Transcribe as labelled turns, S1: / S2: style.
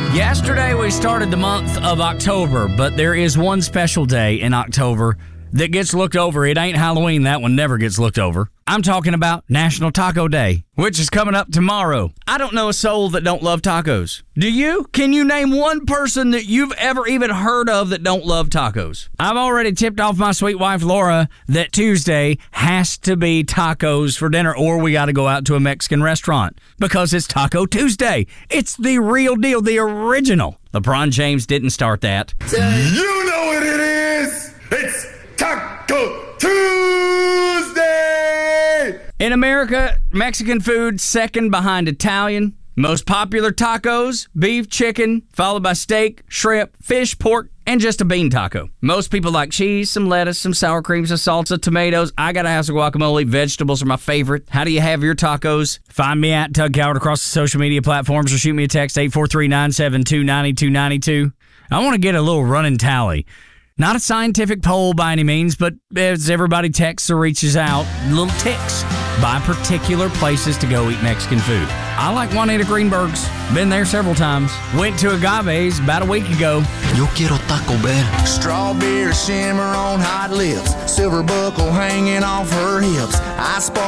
S1: Yesterday we started the month of October, but there is one special day in October that gets looked over. It ain't Halloween. That one never gets looked over. I'm talking about National Taco Day, which is coming up tomorrow. I don't know a soul that don't love tacos. Do you? Can you name one person that you've ever even heard of that don't love tacos? I've already tipped off my sweet wife, Laura, that Tuesday has to be tacos for dinner, or we got to go out to a Mexican restaurant because it's Taco Tuesday. It's the real deal, the original. LeBron James didn't start that.
S2: You know what it is. It's Taco Tuesday!
S1: In America, Mexican food second behind Italian. Most popular tacos, beef, chicken, followed by steak, shrimp, fish, pork, and just a bean taco. Most people like cheese, some lettuce, some sour cream, some salsa, tomatoes. I gotta have some guacamole. Vegetables are my favorite. How do you have your tacos? Find me at Tug Coward across the social media platforms or shoot me a text 843-972-9292. I want to get a little running tally. Not a scientific poll by any means, but as everybody texts or reaches out, little ticks by particular places to go eat Mexican food. I like Juanita Greenberg's. Been there several times. Went to Agave's about a week ago.
S3: Yo quiero Taco Bell.
S2: Strawberry shimmer on hot lips, silver buckle hanging off her hips. I